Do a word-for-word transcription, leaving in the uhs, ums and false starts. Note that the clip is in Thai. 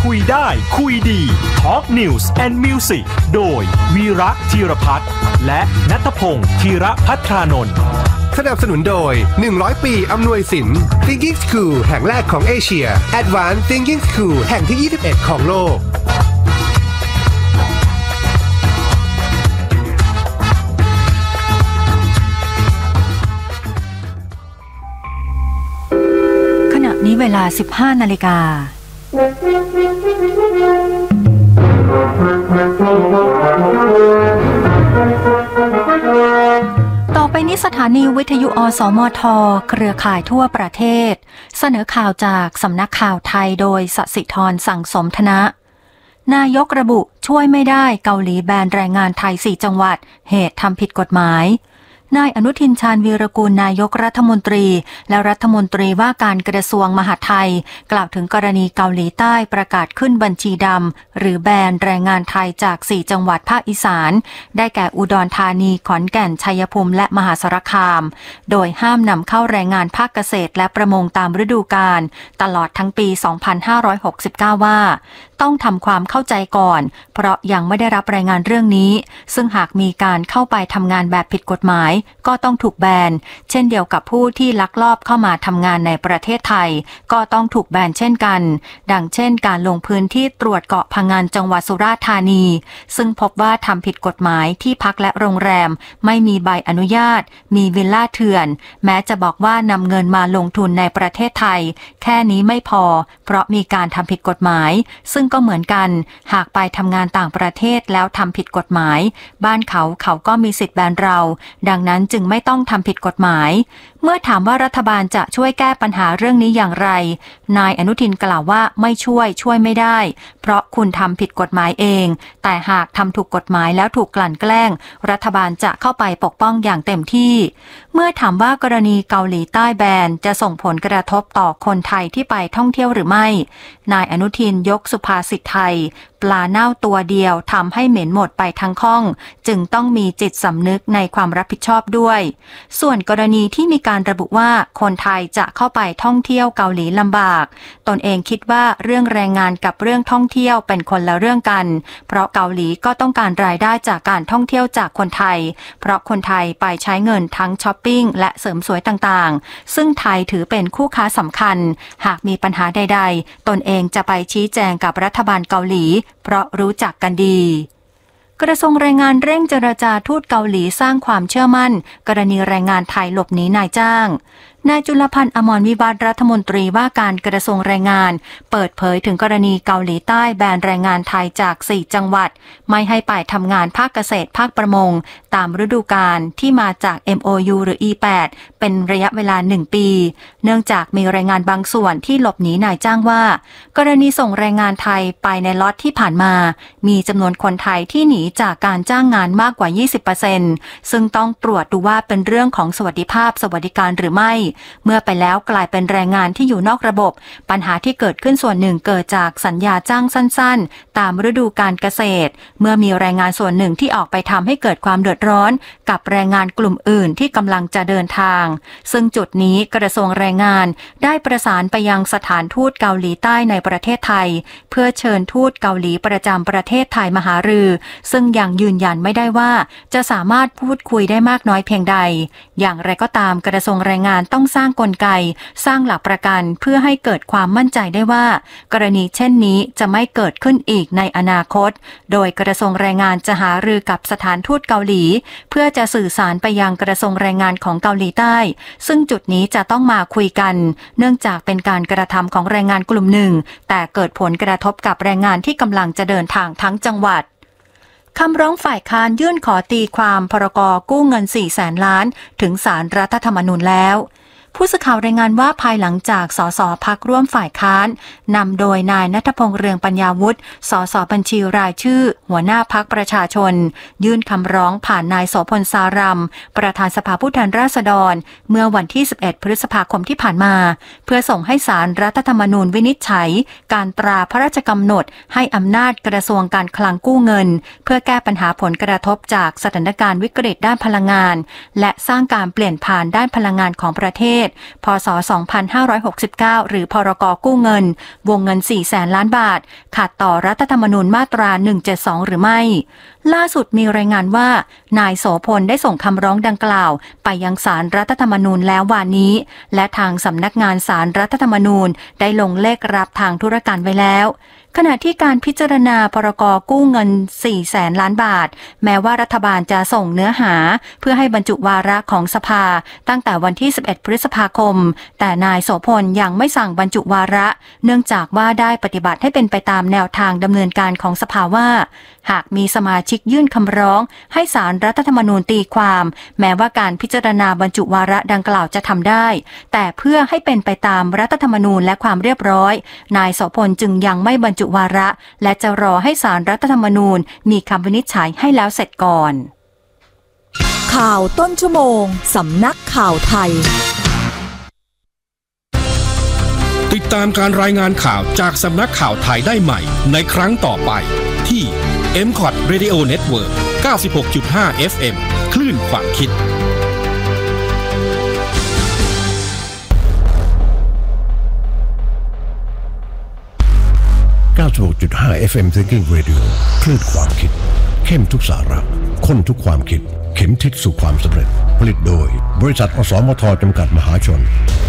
คุยได้คุยดี Talk News and Music โดยวีระธีรพัฒน์และณัฐพงศ์ธีระภัทรานนท์สนับสนุนโดยหนึ่งร้อยปีอำนวยสิน Thinking School แห่งแรกของเอเชีย Advanced Thinking School แห่งที่ยี่สิบเอ็ดของโลกขณะนี้เวลา สิบห้านาฬิกาต่อไปนี้สถานีวิทยุอสมทเครือข่ายทั่วประเทศเสนอข่าวจากสำนักข่าวไทยโดยสศิธรสั่งสมธนะนายกระบุช่วยไม่ได้เกาหลีแบนแรงงานไทยสี่จังหวัดเหตุทำผิดกฎหมายนายอนุทินชาญวีรกูลนายกรัฐมนตรีและรัฐมนตรีว่าการกระทรวงมหาดไทยกล่าวถึงกรณีเกาหลีใต้ประกาศขึ้นบัญชีดำหรือแบนแรงงานไทยจากสี่จังหวัดภาคอีสานได้แก่อุดรธานีขอนแก่นชัยภูมิและมหาสารคามโดยห้ามนำเข้าแรงงานภาคเกษตรและประมงตามฤดูกาลตลอดทั้งปี สองพันห้าร้อยหกสิบเก้า ว่าต้องทำความเข้าใจก่อนเพราะยังไม่ได้รับรายงานเรื่องนี้ซึ่งหากมีการเข้าไปทำงานแบบผิดกฎหมายก็ต้องถูกแบนเช่นเดียวกับผู้ที่ลักลอบเข้ามาทำงานในประเทศไทยก็ต้องถูกแบนเช่นกันดังเช่นการลงพื้นที่ตรวจเกาะพะงันจังหวัดสุราษฎร์ธานีซึ่งพบว่าทำผิดกฎหมายที่พักและโรงแรมไม่มีใบอนุญาตมีวิลล่าเถื่อนแม้จะบอกว่านำเงินมาลงทุนในประเทศไทยแค่นี้ไม่พอเพราะมีการทำผิดกฎหมายซึ่งก็เหมือนกันหากไปทำงานต่างประเทศแล้วทำผิดกฎหมายบ้านเขาเขาก็มีสิทธิ์แบนเราดังนั้นจึงไม่ต้องทำผิดกฎหมายเมื่อถามว่ารัฐบาลจะช่วยแก้ปัญหาเรื่องนี้อย่างไรนายอนุทินกล่าวว่าไม่ช่วยช่วยไม่ได้เพราะคุณทำผิดกฎหมายเองแต่หากทำถูกกฎหมายแล้วถูกกลั่นแกล้งรัฐบาลจะเข้าไปปกป้องอย่างเต็มที่เมื่อถามว่ากรณีเกาหลีใต้แบนจะส่งผลกระทบต่อคนไทยที่ไปท่องเที่ยวหรือไม่นายอนุทินยกสุภาษิตไทยปลาเน่าตัวเดียวทำให้เหม็นหมดไปทั้งข้องจึงต้องมีจิตสำนึกในความรับผิดชอบด้วยส่วนกรณีที่มีการระบุว่าคนไทยจะเข้าไปท่องเที่ยวเกาหลีลำบากตนเองคิดว่าเรื่องแรงงานกับเรื่องท่องเที่ยวเป็นคนละเรื่องกันเพราะเกาหลีก็ต้องการรายได้จากการท่องเที่ยวจากคนไทยเพราะคนไทยไปใช้เงินทั้งช้อปปิ้งและเสริมสวยต่างๆซึ่งไทยถือเป็นคู่ค้าสำคัญหากมีปัญหาใดๆตนเองจะไปชี้แจงกับรัฐบาลเกาหลีเพราะรู้จักกันดีกระทรวงแรงงานเร่งเจรจาทูตเกาหลีสร้างความเชื่อมั่นกรณีแรงงานไทยหลบหนีนายจ้างนายจุลพันธ์อมรวิวัฒน์รัฐมนตรีว่าการกระทรวงแรงงานเปิดเผยถึงกรณีเกาหลีใต้แบนแรงงานไทยจากสี่จังหวัดไม่ให้ไปทำงานภาคเกษตรภาคประมงตามฤดูกาลที่มาจาก เอ็ม โอ ยู หรือ อี แปด เป็นระยะเวลาหนึ่งปีเนื่องจากมีแรงงานบางส่วนที่หลบหนีนายจ้างว่ากรณีส่งแรงงานไทยไปในล็อตที่ผ่านมามีจำนวนคนไทยที่หนีจากการจ้างงานมากกว่า ยี่สิบเปอร์เซ็นต์ ซึ่งต้องตรวจดูว่าเป็นเรื่องของสวัสดิภาพสวัสดิการหรือไม่เมื่อไปแล้วกลายเป็นแรงงานที่อยู่นอกระบบปัญหาที่เกิดขึ้นส่วนหนึ่งเกิดจากสัญญาจ้างสั้นๆตามฤดูการเกษตรเมื่อมีแรงงานส่วนหนึ่งที่ออกไปทำให้เกิดความเดือดร้อนกับแรงงานกลุ่มอื่นที่กำลังจะเดินทางซึ่งจุดนี้กระทรวงแรงงานได้ประสานไปยังสถานทูตเกาหลีใต้ในประเทศไทยเพื่อเชิญทูตเกาหลีประจำประเทศไทยมาหารือซึ่งยังยืนยันไม่ได้ว่าจะสามารถพูดคุยได้มากน้อยเพียงใดอย่างไรก็ตามกระทรวงแรงงานต้องสร้างกลไกสร้างหลักประกันเพื่อให้เกิดความมั่นใจได้ว่ากรณีเช่นนี้จะไม่เกิดขึ้นอีกในอนาคตโดยกระทรวงแรงงานจะหารือกับสถานทูตเกาหลีเพื่อจะสื่อสารไปยังกระทรวงแรงงานของเกาหลีใต้ซึ่งจุดนี้จะต้องมาคุยกันเนื่องจากเป็นการกระทำของแรงงานกลุ่มหนึ่งแต่เกิดผลกระทบกับแรงงานที่กำลังจะเดินทางทั้งจังหวัดคำร้องฝ่ายค้านยื่นขอตีความพรกกู้เงินสี่แสนล้านถึงศาลรัฐธรรมนูญแล้วผู้สื่อข่าวรายงานว่าภายหลังจากสสพรรคร่วมฝ่ายค้านนำโดยนายณัฐพงษ์เรืองปัญญาวุฒิสสบัญชีรายชื่อหัวหน้าพรรคประชาชนยื่นคำร้องผ่านนายโสพลสารัมประธานสภาผู้แทนราษฎรเมื่อวันที่สิบเอ็ดพฤษภาคมที่ผ่านมาเพื่อส่งให้ศาลรัฐธรรมนูญวินิจฉัยการตราพระราชกำหนดให้อำนาจกระทรวงการคลังกู้เงินเพื่อแก้ปัญหาผลกระทบจากสถานการณ์วิกฤตด้านพลังงานและสร้างการเปลี่ยนผ่านด้านพลังงานของประเทศศพ.ศ. สองพันห้าร้อยหกสิบเก้าหรือพรก.กู้เงินวงเงินสี่แสนล้านบาทขัดต่อรัฐธรรมนูญมาตราหนึ่งเจ็ดสองหรือไม่ล่าสุดมีรายงานว่านายโสพลได้ส่งคำร้องดังกล่าวไปยังศาลรัฐธรรมนูญแล้ววันนี้และทางสำนักงานศาลรัฐธรรมนูญได้ลงเลขรับทางธุรการไว้แล้วขณะที่การพิจารณาพรก.กู้เงินสี่แสนล้านบาทแม้ว่ารัฐบาลจะส่งเนื้อหาเพื่อให้บรรจุวาระของสภาตั้งแต่วันที่สิบเอ็ดพฤษภาคมแต่นายโสพลยังไม่สั่งบรรจุวาระเนื่องจากว่าได้ปฏิบัติให้เป็นไปตามแนวทางดำเนินการของสภาว่าหากมีสมาชิกยื่นคำร้องให้ศาลรัฐธรรมนูญตีความแม้ว่าการพิจารณาบรรจุวาระดังกล่าวจะทำได้แต่เพื่อให้เป็นไปตามรัฐธรรมนูญและความเรียบร้อยนายโสพลจึงยังไม่บรรจุวาระและจะรอให้ศาลรัฐธรรมนูญมีคำวินิจฉัยให้แล้วเสร็จก่อนข่าวต้นชั่วโมงสำนักข่าวไทยติดตามการรายงานข่าวจากสำนักข่าวไทยได้ใหม่ในครั้งต่อไปที่ เอ็ม คอท Radio Network เก้าสิบหกจุดห้า เอฟ เอ็ม คลื่นความคิดเก้าสิบหกจุดห้า เอฟ เอ็ม Thinking Radio คลื่นความคิดเข้มทุกสาระข้นทุกความคิดเข็มทิศสู่ความสำเร็จผลิตโดยบริษัทอสมทจำกัดมหาชน